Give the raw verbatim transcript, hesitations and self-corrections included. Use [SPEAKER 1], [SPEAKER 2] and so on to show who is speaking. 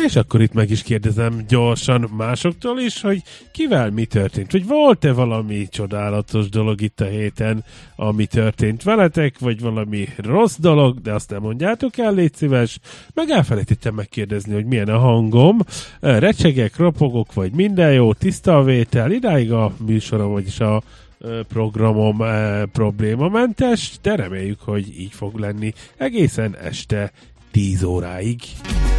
[SPEAKER 1] és akkor itt meg is kérdezem gyorsan másoktól is, hogy kivel mi történt, hogy volt-e valami csodálatos dolog itt a héten, ami történt veletek, vagy valami rossz dolog, de azt nem mondjátok el, légy szíves, meg elfelejtettem megkérdezni, hogy milyen a hangom, recsegek, ropogok, vagy minden jó, tiszta a vétel, idáig a műsorom, vagyis a programom e, problémamentes, de reméljük, hogy így fog lenni egészen este tíz óráig.